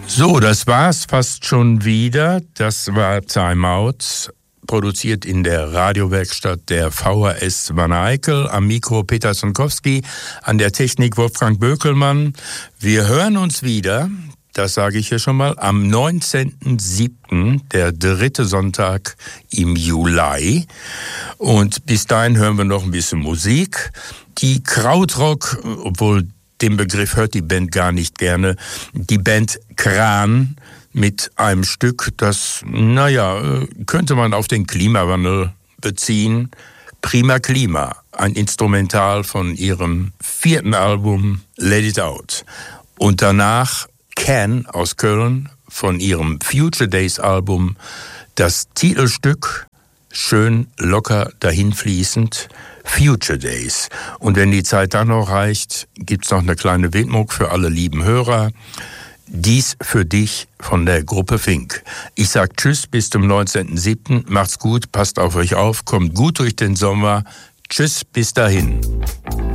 So, das war's fast schon wieder. Das war Time Out, produziert in der Radiowerkstatt der VHS Wanne-Eickel. Am Mikro Peter Zonkowski, an der Technik Wolfgang Bökelmann. Wir hören uns wieder, das sage ich hier schon mal, am 19.07., der 3. Sonntag im Juli. Und bis dahin hören wir noch ein bisschen Musik. Die Krautrock, obwohl den Begriff hört die Band gar nicht gerne, die Band Kran mit einem Stück, das, könnte man auf den Klimawandel beziehen. Prima Klima, ein Instrumental von ihrem 4. Album Let It Out. Und danach Can aus Köln von ihrem Future Days Album, das Titelstück, schön locker dahinfließend, Future Days. Und wenn die Zeit dann noch reicht, gibt's noch eine kleine Widmung für alle lieben Hörer. Dies für dich von der Gruppe Fink. Ich sag Tschüss bis zum 19.07. Macht's gut, passt auf euch auf, kommt gut durch den Sommer. Tschüss, bis dahin.